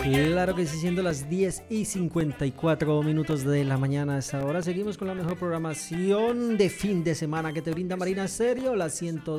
Claro que sí, siendo las 10:54 de la mañana a esta hora, seguimos con la mejor programación de fin de semana que te brinda Marina Stereo, la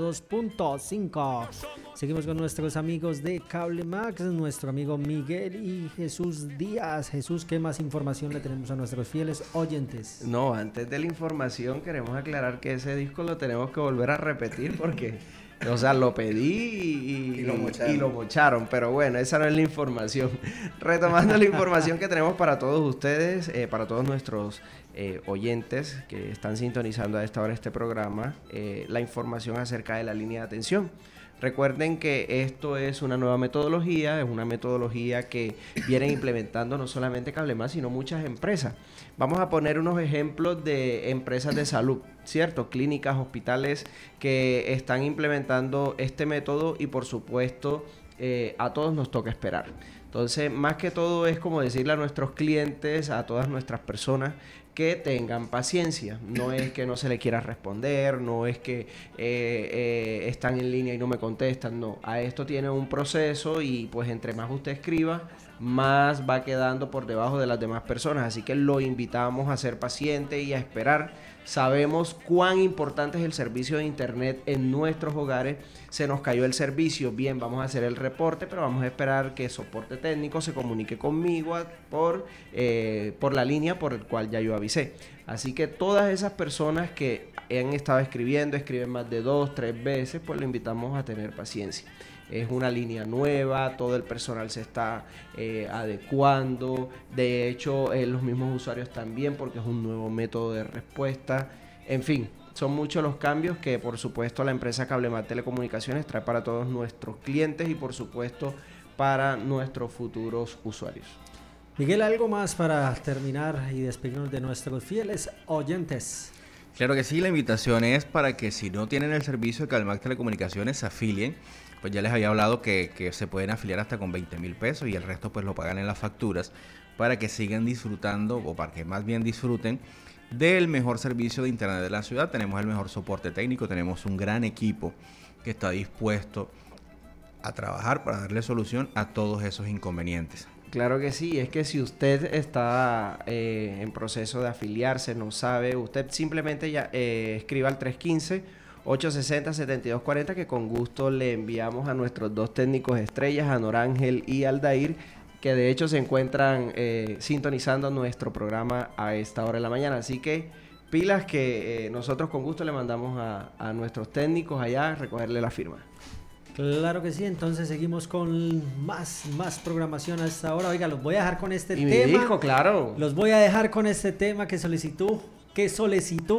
102.5. Seguimos con nuestros amigos de Cable Max, nuestro amigo Miguel y Jesús Díaz. Jesús, ¿qué más información le tenemos a nuestros fieles oyentes? No, antes de la información queremos aclarar que ese disco lo tenemos que volver a repetir porque... O sea, lo pedí y lo mocharon, pero bueno, esa no es la información. Retomando la información que tenemos para todos ustedes, para todos nuestros oyentes que están sintonizando a esta hora este programa, la información acerca de la línea de atención. Recuerden que esto es una nueva metodología, es una metodología que vienen implementando no solamente Cablemás, sino muchas empresas. Vamos a poner unos ejemplos de empresas de salud, ¿cierto? Clínicas, hospitales que están implementando este método y por supuesto a todos nos toca esperar. Entonces, más que todo es como decirle a nuestros clientes, a todas nuestras personas, que tengan paciencia. No es que no se le quiera responder, no es que están en línea y no me contestan, no. A esto tiene un proceso y pues entre más usted escriba, más va quedando por debajo de las demás personas. Así que lo invitamos a ser paciente y a esperar. Sabemos cuán importante es el servicio de internet en nuestros hogares. Se nos cayó el servicio, bien, vamos a hacer el reporte, pero vamos a esperar que soporte técnico se comunique conmigo por la línea por el cual ya yo avisé. Así que todas esas personas que han estado escriben más de 2, 3 veces, pues lo invitamos a tener paciencia. Es una línea nueva, todo el personal se está adecuando, de hecho los mismos usuarios también, porque es un nuevo método de respuesta. En fin, son muchos los cambios que por supuesto la empresa Cablemás Telecomunicaciones trae para todos nuestros clientes y por supuesto para nuestros futuros usuarios. Miguel, ¿algo más para terminar y despedirnos de nuestros fieles oyentes? Claro que sí, la invitación es para que si no tienen el servicio de Cablemás Telecomunicaciones se afilien. Pues ya les había hablado que se pueden afiliar hasta con 20,000 pesos y el resto pues lo pagan en las facturas para que sigan disfrutando o para que más bien disfruten del mejor servicio de internet de la ciudad. Tenemos el mejor soporte técnico, tenemos un gran equipo que está dispuesto a trabajar para darle solución a todos esos inconvenientes. Claro que sí, es que si usted está en proceso de afiliarse, no sabe, usted simplemente ya escriba al 315-860-7240 que con gusto le enviamos a nuestros dos técnicos estrellas, a Norángel y Aldair, que de hecho se encuentran sintonizando nuestro programa a esta hora de la mañana. Así que pilas que nosotros con gusto le mandamos a nuestros técnicos allá a recogerle la firma. Claro que sí, entonces seguimos con más programación a esta hora. Oiga, los voy a dejar con este tema. Y mi hijo, claro. Los voy a dejar con este tema que solicitó